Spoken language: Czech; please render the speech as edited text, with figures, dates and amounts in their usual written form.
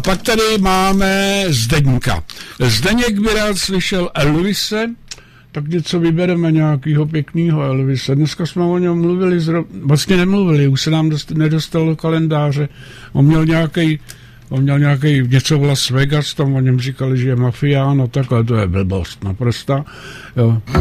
pak tady máme Zdeňka. Zdeněk by rád slyšel Elvise, tak něco vybereme nějakého pěkného Elvise. Dneska jsme o něm mluvili, vlastně nemluvili, už se nám nedostal do kalendáře. On měl nějaký něco v Las Vegas, tam o něm říkali, že je mafián, no takhle to je blbost naprosto. Jo.